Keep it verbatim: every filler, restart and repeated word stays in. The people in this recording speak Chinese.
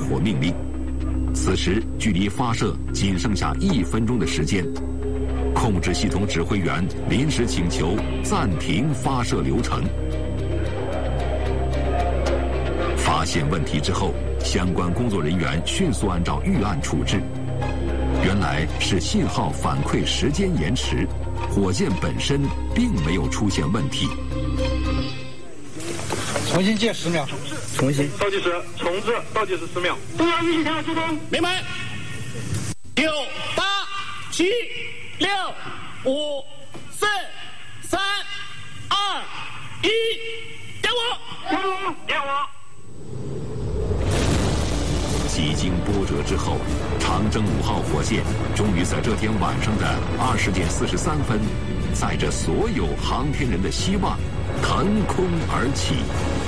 火命令。此时距离发射仅剩下一分钟的时间，控制系统指挥员临时请求暂停发射流程。发现问题之后，相关工作人员迅速按照预案处置。原来是信号反馈时间延迟，火箭本身并没有出现问题。 重新计十秒， 重新倒计时，重置倒计时十秒。中央预警信号接通， 明白。九八七六五四三二一，点火！ 点火！点火！ 几经波折之后，长征五号火箭终于在这天晚上的二十点四十三分，载着所有航天人的希望，腾空而起。